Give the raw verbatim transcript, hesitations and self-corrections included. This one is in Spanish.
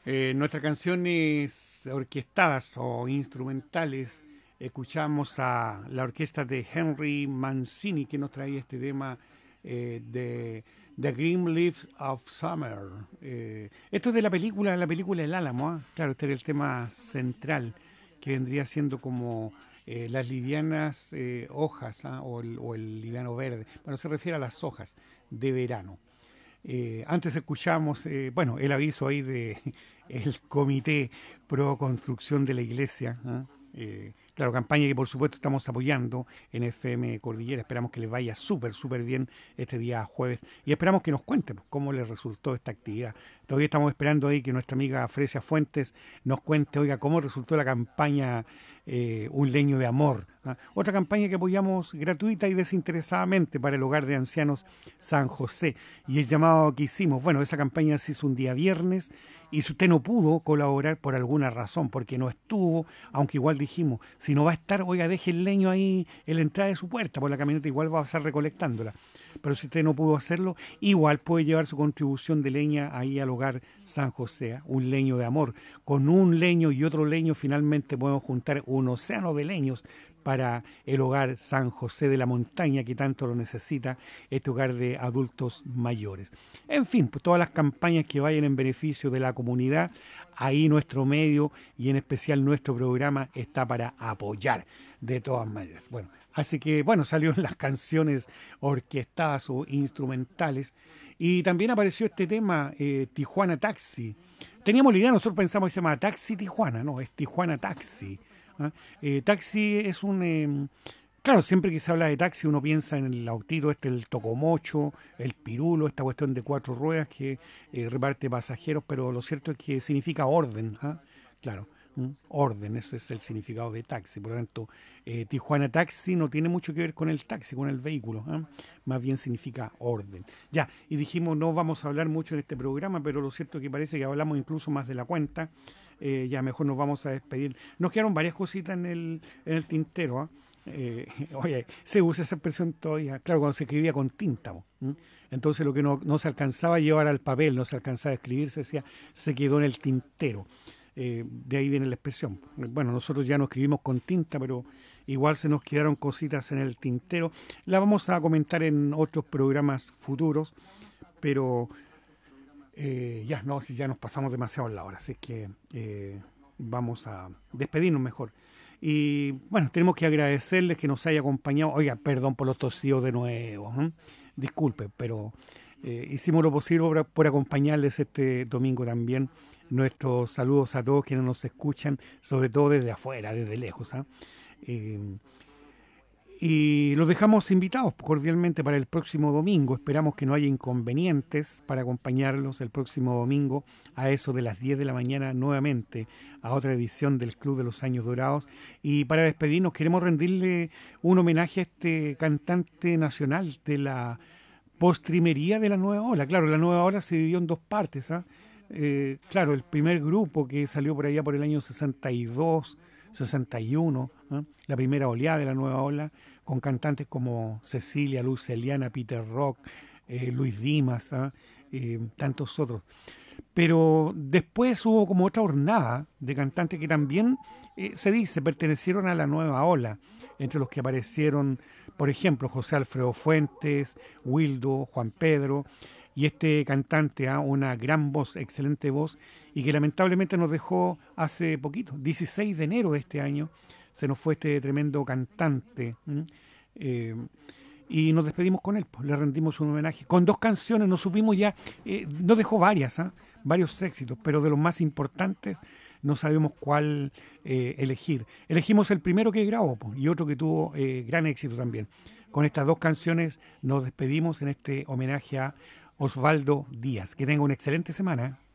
Eh, nuestras canciones orquestadas o instrumentales, escuchamos a la orquesta de Henry Mancini que nos traía este tema eh, de The Green Leaves of Summer. Eh, esto es de la película, la película El Álamo, ¿ah? Claro, este era el tema central que vendría siendo como eh, las livianas eh, hojas, ¿ah? o, el, o el liviano verde. Bueno, se refiere a las hojas de verano. Eh, antes escuchamos, eh, bueno, el aviso ahí de el Comité Pro Construcción de la Iglesia. ¿Ah? Eh, claro, campaña que por supuesto estamos apoyando en F M Cordillera. Esperamos que les vaya súper, súper bien este día jueves y esperamos que nos cuenten pues, cómo les resultó esta actividad. Todavía estamos esperando ahí que nuestra amiga Fresia Fuentes nos cuente, oiga, cómo resultó la campaña eh, Un Leño de Amor. ¿Ah? Otra campaña que apoyamos gratuita y desinteresadamente para el Hogar de Ancianos San José. Y el llamado que hicimos, bueno, esa campaña se hizo un día viernes y si usted no pudo colaborar por alguna razón, porque no estuvo, aunque igual dijimos, si no va a estar, oiga, deje el leño ahí en la entrada de su puerta, por la camioneta igual va a estar recolectándola. Pero si usted no pudo hacerlo, igual puede llevar su contribución de leña ahí al Hogar San José, ¿eh? Un leño de amor. Con un leño y otro leño finalmente podemos juntar un océano de leños para el Hogar San José de la Montaña que tanto lo necesita este hogar de adultos mayores. En fin, pues todas las campañas que vayan en beneficio de la comunidad, ahí nuestro medio y en especial nuestro programa está para apoyar de todas maneras. Bueno, así que bueno, salieron las canciones orquestadas o instrumentales y también apareció este tema eh, Tijuana Taxi. Teníamos la idea, nosotros pensamos que se llama Taxi Tijuana, no, es Tijuana Taxi. ¿Ah? Eh, taxi es un... Eh, claro, siempre que se habla de taxi uno piensa en el autito, este, el tocomocho, el pirulo, esta cuestión de cuatro ruedas que eh, reparte pasajeros, pero lo cierto es que significa orden. ¿Ah? Claro, ¿m? Orden, ese es el significado de taxi. Por lo tanto, eh, Tijuana Taxi no tiene mucho que ver con el taxi, con el vehículo. ¿Ah? Más bien significa orden. Ya, y dijimos no vamos a hablar mucho en este programa, pero lo cierto es que parece que hablamos incluso más de la cuenta. Eh, ya mejor nos vamos a despedir. Nos quedaron varias cositas en el, en el tintero. ¿Eh? Eh, oye, se usa esa expresión todavía, claro, cuando se escribía con tinta. ¿Eh? Entonces lo que no, no se alcanzaba a llevar al papel, no se alcanzaba a escribir, se decía, se quedó en el tintero. Eh, de ahí viene la expresión. Bueno, nosotros ya no escribimos con tinta, pero igual se nos quedaron cositas en el tintero. La vamos a comentar en otros programas futuros, pero eh, ya no, si ya nos pasamos demasiado en la hora, así que eh, vamos a despedirnos mejor. Y bueno, tenemos que agradecerles que nos haya acompañado. Oiga, perdón por los tosidos de nuevo. ¿eh? Disculpe, pero eh, hicimos lo posible por, por acompañarles este domingo también. Nuestros saludos a todos quienes nos escuchan, sobre todo desde afuera, desde lejos. ¿eh? Eh, y los dejamos invitados cordialmente para el próximo domingo. Esperamos que no haya inconvenientes para acompañarlos el próximo domingo a eso de las diez de la mañana nuevamente a otra edición del Club de los Años Dorados. Y para despedirnos queremos rendirle un homenaje a este cantante nacional de la postrimería de la Nueva Ola. Claro, la Nueva Ola se dividió en dos partes. ¿eh? Eh, claro, el primer grupo que salió por allá por el año sesenta y dos, sesenta y uno, ¿eh? La primera oleada de la Nueva Ola, con cantantes como Cecilia, Luz Eliana, Peter Rock, eh, Luis Dimas, ¿eh? Eh, tantos otros. Pero después hubo como otra hornada de cantantes que también, eh, se dice, pertenecieron a la nueva ola, entre los que aparecieron, por ejemplo, José Alfredo Fuentes, Wildo, Juan Pedro, y este cantante, ¿eh? una gran voz, excelente voz, y que lamentablemente nos dejó hace poquito, dieciséis de enero de este año, se nos fue este tremendo cantante. Eh, y nos despedimos con él, pues, le rendimos un homenaje con dos canciones, nos supimos ya, eh, nos dejó varias, ¿eh? varios éxitos, pero de los más importantes no sabemos cuál eh, elegir. Elegimos el primero que grabó pues, y otro que tuvo eh, gran éxito también. Con estas dos canciones nos despedimos en este homenaje a Osvaldo Díaz. Que tenga una excelente semana.